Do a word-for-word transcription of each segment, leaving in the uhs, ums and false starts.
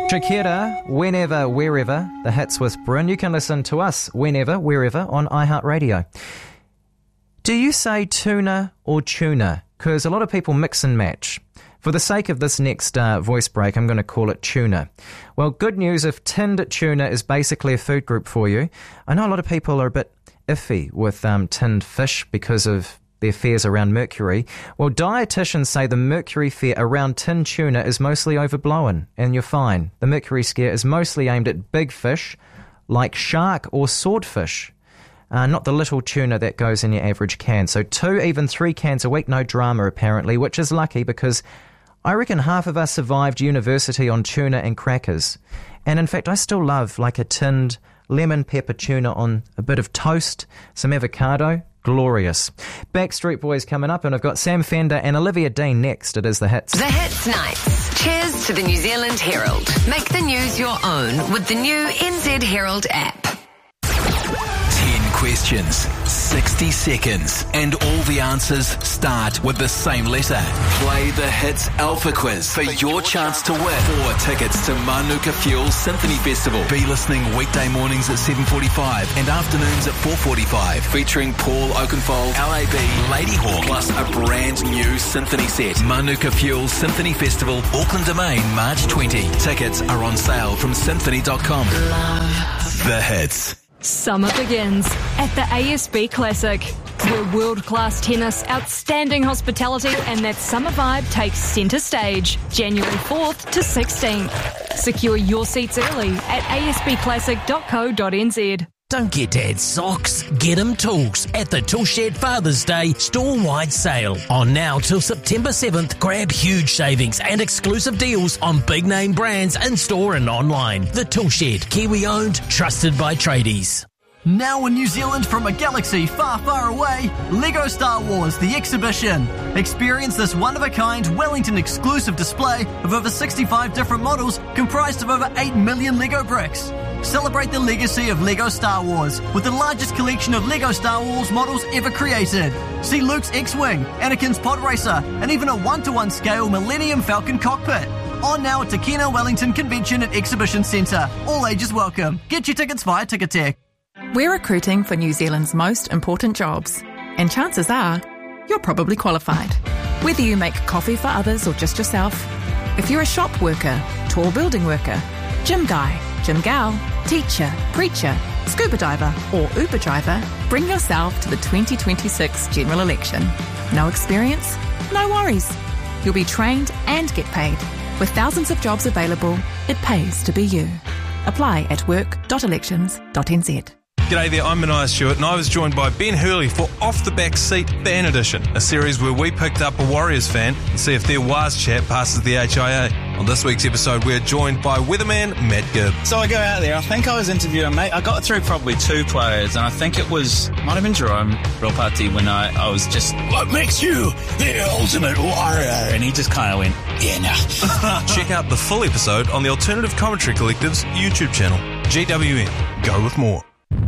Shakira, Whenever, Wherever, the hits with Bryn. You can listen to us whenever, wherever on iHeartRadio. Do you say tuna or tuna? Because a lot of people mix and match. For the sake of this next uh, voice break, I'm going to call it tuna. Well, good news if tinned tuna is basically a food group for you. I know a lot of people are a bit iffy with um, tinned fish because of their fears around mercury. Well, dietitians say the mercury fear around tinned tuna is mostly overblown, and you're fine. The mercury scare is mostly aimed at big fish like shark or swordfish, uh, not the little tuna that goes in your average can. So two, even three cans a week, no drama apparently, which is lucky because I reckon half of us survived university on tuna and crackers. And in fact, I still love like a tinned lemon pepper tuna on a bit of toast, some avocado. Glorious. Backstreet Boys coming up, and I've got Sam Fender and Olivia Dean next. It is The Hits. The Hits Nights. Cheers to the New Zealand Herald. Make the news your own with the new N Z Herald app. Ten questions, sixty seconds, and all the answers start with the same letter. Play the Hits Alpha Quiz for your chance to win four tickets to Manuka Fuel Symphony Festival. Be listening weekday mornings at seven forty-five and afternoons at four forty-five, featuring Paul Oakenfold, L A B, Ladyhawk, plus a brand new symphony set. Manuka Fuel Symphony Festival, Auckland Domain, March twentieth. Tickets are on sale from symphony dot com. Love the Hits. Summer begins at the A S B Classic, where world-class tennis, outstanding hospitality and that summer vibe takes centre stage, January fourth to sixteenth. Secure your seats early at a s b classic dot co dot n z. Don't get Dad socks, get him tools at the Toolshed Father's Day store-wide sale. On now till September seventh, grab huge savings and exclusive deals on big-name brands in-store and online. The Toolshed, Kiwi-owned, trusted by tradies. Now in New Zealand from a galaxy far, far away, LEGO Star Wars The Exhibition. Experience this one-of-a-kind Wellington exclusive display of over sixty-five different models comprised of over eight million LEGO bricks. Celebrate the legacy of LEGO Star Wars with the largest collection of LEGO Star Wars models ever created. See Luke's X-Wing, Anakin's Pod Racer, and even a one-to-one scale Millennium Falcon cockpit. On now at Takina Wellington Convention and Exhibition Centre. All ages welcome. Get your tickets via Ticketek. We're recruiting for New Zealand's most important jobs, and chances are you're probably qualified. Whether you make coffee for others or just yourself, if you're a shop worker, tall building worker, gym guy, gym gal, teacher, preacher, scuba diver or Uber driver, bring yourself to the twenty twenty-six general election. No experience? No worries. You'll be trained and get paid. With thousands of jobs available, it pays to be you. Apply at work dot elections dot n z. G'day there, I'm Mania Stewart and I was joined by Ben Hurley for Off the Back Seat Fan Edition, a series where we picked up a Warriors fan and see if their Waz chat passes the H I A. On this week's episode, we're joined by weatherman Matt Gibb. So I go out there, I think I was interviewing, mate, I got through probably two players, and I think it was, might have been Jerome Rilpati when I, I was just, what makes you the ultimate warrior? And he just kind of went, yeah, nah. Check out the full episode on the Alternative Commentary Collective's YouTube channel. G W N, go with more.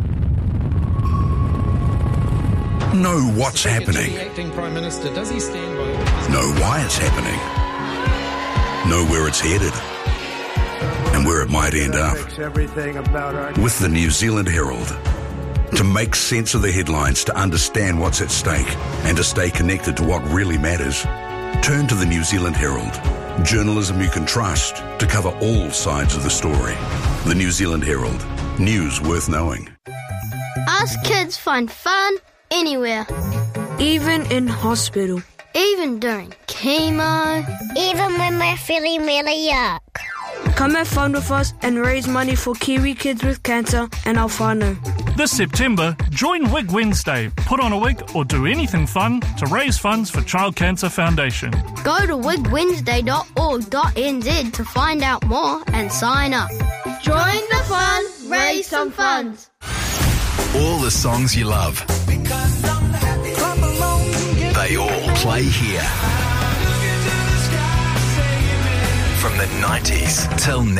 Know what's happening. Prime Minister, does he stand by know why it's happening. Know where it's headed. And where it might end up. With the New Zealand Herald. To make sense of the headlines, to understand what's at stake, and to stay connected to what really matters, turn to the New Zealand Herald. Journalism you can trust to cover all sides of the story. The New Zealand Herald. News worth knowing. Us kids find fun anywhere. Even in hospital. Even during chemo. Even when we're feeling really yuck. Come have fun with us and raise money for Kiwi kids with cancer and our whānau. This September, join Wig Wednesday. Put on a wig or do anything fun to raise funds for Child Cancer Foundation. Go to wig wednesday dot org dot n z to find out more and sign up. Join the fun, raise some funds. All the songs you love. They all play here. From the nineties till now.